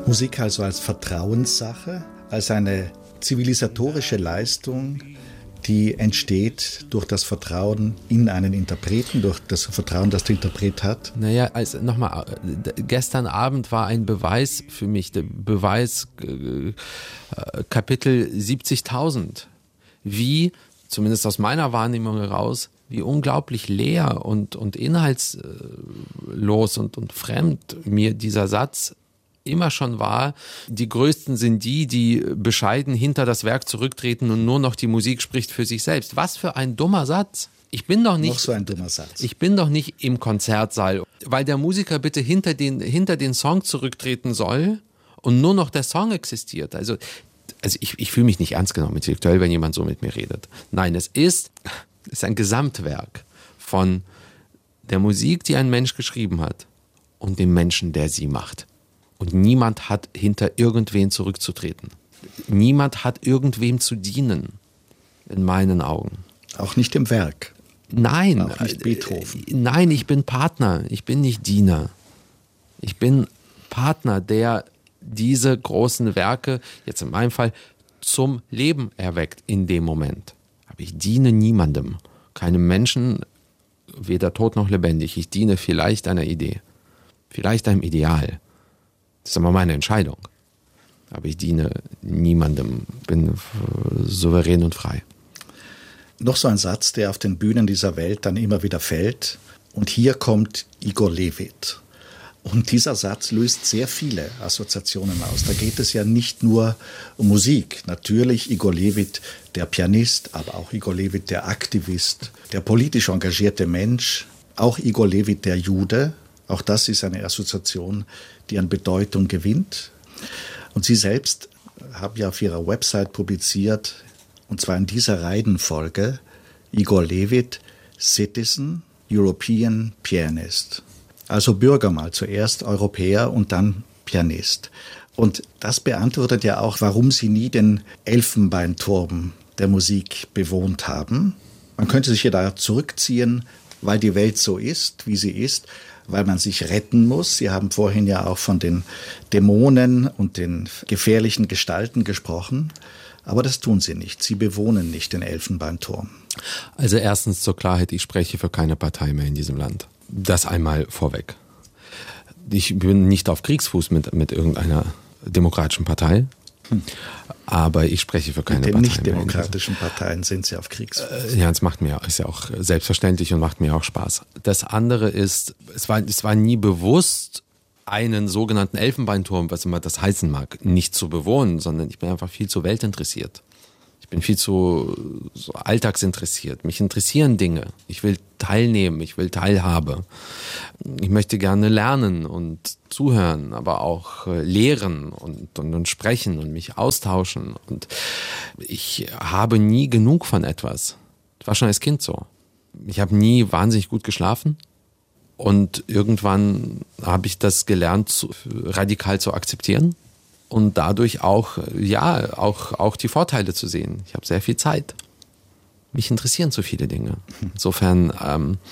Musik also als Vertrauenssache, als eine zivilisatorische Leistung, die entsteht durch das Vertrauen in einen Interpreten, durch das Vertrauen, das der Interpret hat. Naja, also nochmal, gestern Abend war ein Beweis für mich, der Beweis Kapitel 70.000, wie, zumindest aus meiner Wahrnehmung heraus, wie unglaublich leer und inhaltslos und fremd mir dieser Satz immer schon war. Die Größten sind die bescheiden hinter das Werk zurücktreten und nur noch die Musik spricht für sich selbst. Was für ein dummer Satz. Ich bin doch nicht, noch so ein dummer Satz. Ich bin doch nicht im Konzertsaal, weil der Musiker bitte hinter den Song zurücktreten soll und nur noch der Song existiert. Also ich fühle mich nicht ernst genommen intellektuell, wenn jemand so mit mir redet. Nein, es ist ein Gesamtwerk von der Musik, die ein Mensch geschrieben hat und dem Menschen, der sie macht. Und niemand hat hinter irgendwen zurückzutreten. Niemand hat irgendwem zu dienen, in meinen Augen. Auch nicht im Werk. Nein. Auch nicht Beethoven. Nein, ich bin Partner, ich bin nicht Diener. Ich bin Partner, der diese großen Werke, jetzt in meinem Fall, zum Leben erweckt in dem Moment. Aber ich diene niemandem, keinem Menschen, weder tot noch lebendig. Ich diene vielleicht einer Idee, vielleicht einem Ideal. Das ist aber meine Entscheidung. Aber ich diene niemandem, bin souverän und frei. Noch so ein Satz, der auf den Bühnen dieser Welt dann immer wieder fällt. Und hier kommt Igor Levit. Und dieser Satz löst sehr viele Assoziationen aus. Da geht es ja nicht nur um Musik. Natürlich Igor Levit, der Pianist, aber auch Igor Levit, der Aktivist, der politisch engagierte Mensch. Auch Igor Levit, der Jude. Auch das ist eine Assoziation, die an Bedeutung gewinnt. Und Sie selbst haben ja auf Ihrer Website publiziert, und zwar in dieser Reihenfolge, Igor Levit, Citizen, European Pianist. Also Bürger mal zuerst, Europäer und dann Pianist. Und das beantwortet ja auch, warum Sie nie den Elfenbeinturm der Musik bewohnt haben. Man könnte sich ja da zurückziehen, weil die Welt so ist, wie sie ist, weil man sich retten muss. Sie haben vorhin ja auch von den Dämonen und den gefährlichen Gestalten gesprochen. Aber das tun Sie nicht. Sie bewohnen nicht den Elfenbeinturm. Also erstens zur Klarheit, ich spreche für keine Partei mehr in diesem Land. Das einmal vorweg. Ich bin nicht auf Kriegsfuß mit irgendeiner demokratischen Partei. Aber ich spreche für keine Partei. Mit den nicht-demokratischen Parteien sind Sie auf Kriegsfuß. Ja, es ist ja auch selbstverständlich und macht mir auch Spaß. Das andere ist, es war nie bewusst, einen sogenannten Elfenbeinturm, was immer das heißen mag, nicht zu bewohnen, sondern ich bin einfach viel zu weltinteressiert. Ich bin viel zu so alltagsinteressiert. Mich interessieren Dinge. Ich will teilnehmen, ich will Teilhabe. Ich möchte gerne lernen und zuhören, aber auch lehren und sprechen und mich austauschen. Und ich habe nie genug von etwas. Das war schon als Kind so. Ich habe nie wahnsinnig gut geschlafen. Und irgendwann habe ich das gelernt, radikal zu akzeptieren. Und dadurch auch die Vorteile zu sehen. Ich habe sehr viel Zeit. Mich interessieren so viele Dinge. Insofern